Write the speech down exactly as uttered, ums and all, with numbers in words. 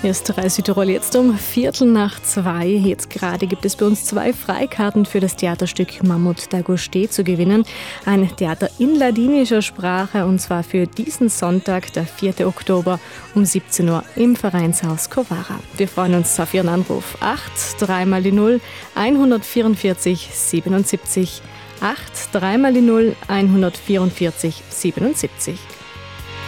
Hier ist drei Südtirol jetzt um Viertel nach zwei. Jetzt gerade gibt es bei uns zwei Freikarten für das Theaterstück Mammut d'Agosté zu gewinnen. Ein Theater in ladinischer Sprache und zwar für diesen Sonntag, der vierten Oktober um siebzehn Uhr im Vereinshaus Covara. Wir freuen uns auf Ihren Anruf. acht drei mal die null hundertvierundvierzig siebenundsiebzig. acht drei mal die null hundertvierundvierzig siebenundsiebzig.